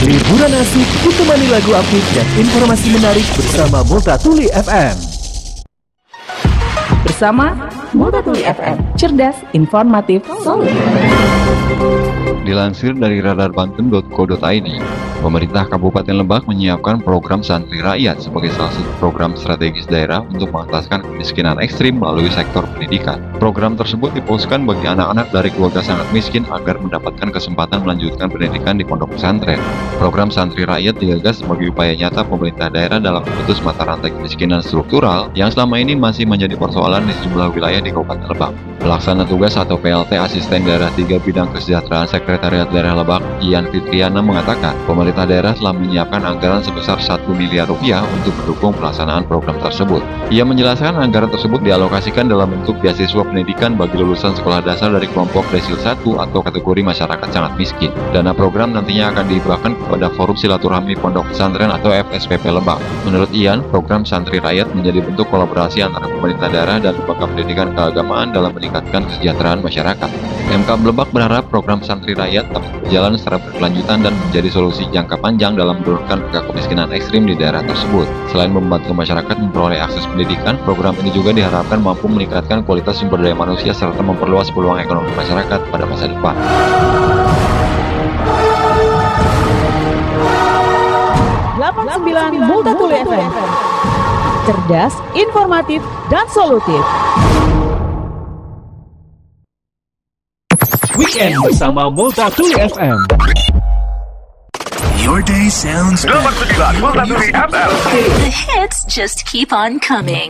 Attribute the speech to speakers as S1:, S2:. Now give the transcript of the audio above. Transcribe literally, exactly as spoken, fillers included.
S1: Liburan asik ditemani lagu apik dan informasi menarik bersama Multatuli F M.
S2: Bersama Multatuli F M, cerdas, informatif, solid.
S3: Dilansir dari radar banten titik co titik i d, pemerintah Kabupaten Lebak menyiapkan program Santri Rakyat sebagai salah satu program strategis daerah untuk mengentaskan kemiskinan ekstrim melalui sektor pendidikan. Program tersebut difokuskan bagi anak-anak dari keluarga sangat miskin agar mendapatkan kesempatan melanjutkan pendidikan di pondok pesantren. Program Santri Rakyat digagas sebagai upaya nyata pemerintah daerah dalam memutus mata rantai kemiskinan struktural yang selama ini masih menjadi persoalan di sejumlah wilayah di Kabupaten Lebak. Pelaksana tugas atau P L T Asisten Daerah tiga Bidang Kesejahteraan Sekretariat Daerah Lebak, Ian Fitriana mengatakan, pemerintah daerah telah menyiapkan anggaran sebesar satu miliar rupiah untuk mendukung pelaksanaan program tersebut. Ia menjelaskan anggaran tersebut dialokasikan dalam bentuk beasiswa pendidikan bagi lulusan sekolah dasar dari kelompok desil satu atau kategori masyarakat sangat miskin. Dana program nantinya akan dihibahkan kepada Forum Silaturahmi Pondok Pesantren atau F S P P Lebak. Menurut Ian, program Santri Rakyat menjadi bentuk kolaborasi antara pemerintah daerah dan lembaga pendidikan keagamaan dalam meningkatkan kesejahteraan masyarakat. M K Lebak berharap program Santri Rakyat dapat berjalan secara berkelanjutan dan menjadi solusi jangka panjang dalam menurunkan angka kemiskinan ekstrim di daerah tersebut. Selain membantu masyarakat memperoleh akses pendidikan, program ini juga diharapkan mampu meningkatkan kualitas sumber daya manusia serta memperluas peluang ekonomi masyarakat pada masa depan.
S2: delapan puluh sembilan Multatuli F M, cerdas, informatif, dan solutif.
S1: Weekend bersama Multatuli F M.
S4: Your day sounds
S5: delapan puluh sembilan Multatuli F M.
S6: The hits just keep on coming.